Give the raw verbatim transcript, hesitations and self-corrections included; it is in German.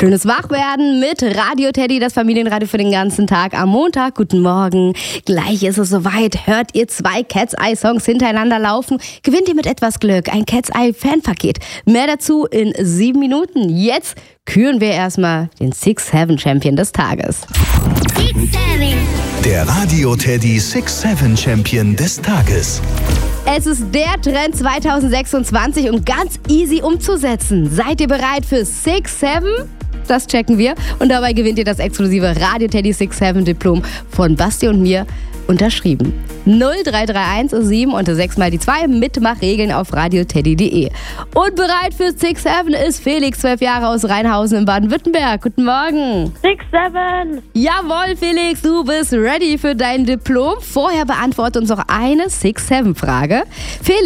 Schönes Wachwerden mit Radio Teddy, das Familienradio für den ganzen Tag am Montag. Guten Morgen. Gleich ist es soweit. Hört ihr zwei Cat's Eye Songs hintereinander laufen, gewinnt ihr mit etwas Glück ein Cat's Eye Fanpaket. Mehr dazu in sieben Minuten. Jetzt küren wir erstmal den Six Seven Champion des Tages. Six Seven. Der Radio Teddy Six Seven Champion des Tages. Es ist der Trend zwanzig sechsundzwanzig und ganz easy umzusetzen. Seid ihr bereit für Six Seven? Das checken wir. Und dabei gewinnt ihr das exklusive Radio Teddy Six Seven Diplom von Basti und mir unterschrieben. null drei drei eins sieben und sechs mal die zwei. Mitmachregeln auf radioteddy punkt de. Und bereit für Six Seven ist Felix, zwölf Jahre aus Rheinhausen in Baden-Württemberg. Guten Morgen. Six Seven. Jawohl, Felix, du bist ready für dein Diplom. Vorher beantworte uns noch eine Six Seven Frage. Felix,